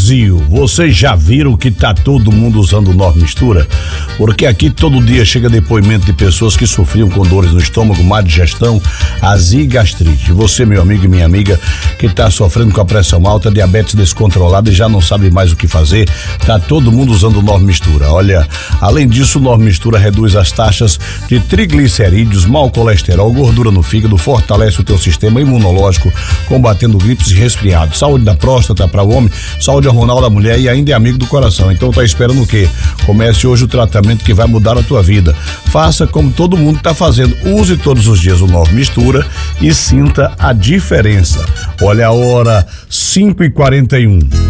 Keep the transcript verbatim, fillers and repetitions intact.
Brasil, vocês já viram que tá todo mundo usando Nove Mistura? Porque aqui todo dia chega depoimento de pessoas que sofriam com dores no estômago, má digestão, azia e gastrite. Você, meu amigo e minha amiga, que tá sofrendo com a pressão alta, diabetes descontrolada e já não sabe mais o que fazer, tá todo mundo usando Nove Mistura. Olha, além disso, o Nove Mistura reduz as taxas de triglicerídeos, mau colesterol, gordura no fígado, fortalece o teu sistema imunológico, combatendo gripes e resfriados. Saúde da próstata para o homem, saúde hormonal da mulher e ainda é amigo do coração. Então tá esperando o quê? Comece hoje o tratamento que vai mudar a tua vida. Faça como todo mundo tá fazendo. Use todos os dias o Nove Mistura e sinta a diferença. Olha a hora, cinco e quarenta e um.